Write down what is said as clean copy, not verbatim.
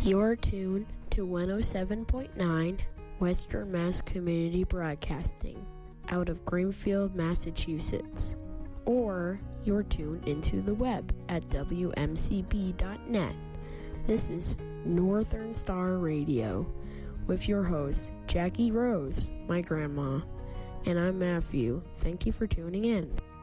You're tuned to 107.9 Western Mass Community Broadcasting out of Greenfield, Massachusetts. Or you're tuned into the web at WMCB.net. This is Northern Star Radio with your host, Jackie Rose, my grandma. And I'm Matthew. Thank you for tuning in.